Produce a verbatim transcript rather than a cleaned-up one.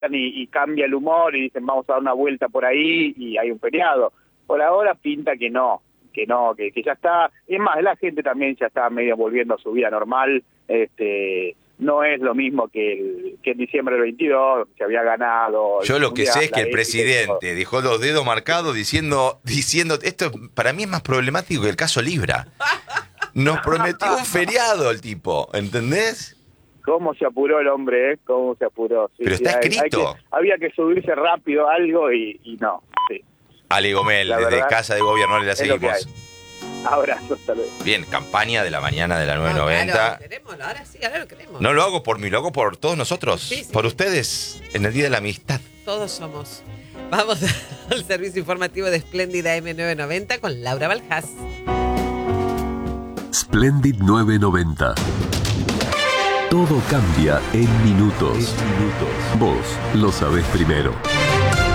y, y cambia el humor y dicen vamos a dar una vuelta por ahí y hay un feriado. Por ahora pinta que no, que no, que, que ya está. Es más, la gente también ya está medio volviendo a su vida normal. Este, no es lo mismo que el que en diciembre del veintidós se había ganado. Yo lo que mundial, sé es que el épica, presidente dejó los dedos marcados diciendo, diciendo, esto para mí es más problemático que el caso Libra. Nos prometió un feriado el tipo, ¿entendés? ¿Cómo se apuró el hombre, eh? ¿Cómo se apuró? Sí, Pero sí, está hay, escrito. hay que, había que subirse rápido a algo y, y no. Sí. Ale Gomel, La desde verdad, Casa de Gobierno, le la es lo que seguimos. Abrazo, hasta luego. Bien, campaña de la mañana de la No, nueve noventa. claro, queremos, ahora sí, ahora lo queremos. No lo hago por mí, lo hago por todos nosotros, Sí, sí. por ustedes, en el Día de la Amistad. Todos somos. Vamos al servicio informativo de Espléndida eme novecientos noventa con Laura Baljas. Splendid novecientos noventa. Todo cambia en minutos. Vos lo sabés primero.